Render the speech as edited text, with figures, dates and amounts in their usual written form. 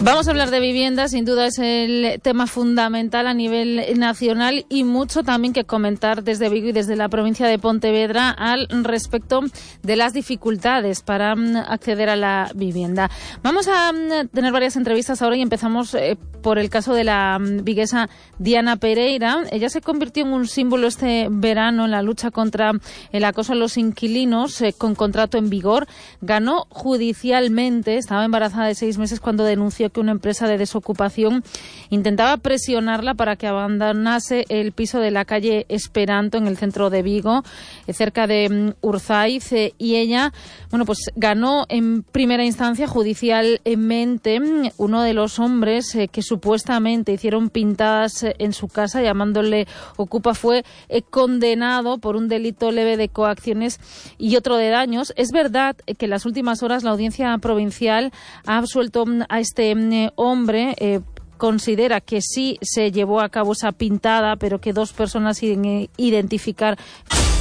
Vamos a hablar de vivienda, sin duda es el tema fundamental a nivel nacional y mucho también que comentar desde Vigo y desde la provincia de Pontevedra al respecto de las dificultades para acceder a la vivienda. Vamos a tener varias entrevistas ahora y empezamos por el caso de la viguesa Diana Pereira. Ella se convirtió en un símbolo este verano en la lucha contra el acoso a los inquilinos con contrato en vigor. Ganó judicialmente, estaba embarazada de 6 meses cuando denunció que una empresa de desocupación intentaba presionarla para que abandonase el piso de la calle Esperanto en el centro de Vigo, cerca de Urzaiz, y ella, pues ganó en primera instancia judicialmente. Uno de los hombres que supuestamente hicieron pintadas en su casa llamándole ocupa fue condenado por un delito leve de coacciones y otro de daños. Es verdad que en las últimas horas la Audiencia Provincial ha absuelto a este hombre. Considera que sí se llevó a cabo esa pintada, pero que 2 personas sin identificar